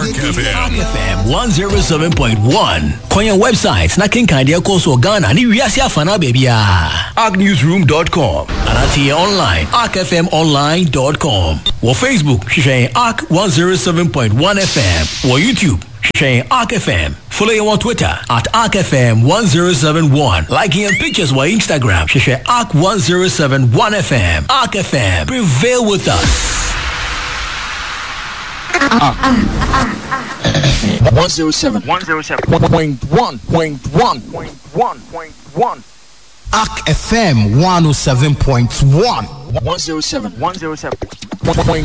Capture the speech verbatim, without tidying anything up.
Arc F M. Arc F M one oh seven point one. Konya website na kinkan de koso Ghana ni wiase afana baby ah. arc newsroom dot com. Anati online arc f m online dot com. Or Facebook share Arc one oh seven point one F M. Or YouTube share Arc F M. Follow you on Twitter at Arc F M one oh seven one. Liking and pictures on Instagram share Arc one oh seven one F M. Arc F M. Prevail with us. one oh seven one oh seven point one point one point one point one. Arc F M one oh seven point one. one oh seven one oh seven point